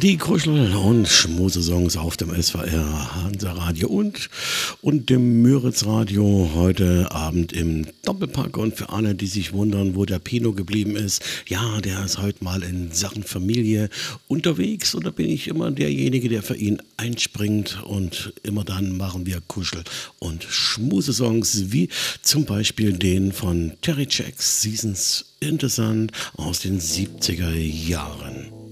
Die Kuschel- und Schmusesongs auf dem SWR Hansa-Radio und dem Müritz-Radio heute Abend im Doppelpack. Und für alle, die sich wundern, wo der Pino geblieben ist, ja, der ist heute mal in Sachen Familie unterwegs. Und da bin ich immer derjenige, der für ihn einspringt. Und immer dann machen wir Kuschel- und Schmusesongs, wie zum Beispiel den von Terry Jacks, Seasons Interessant aus den 70er Jahren.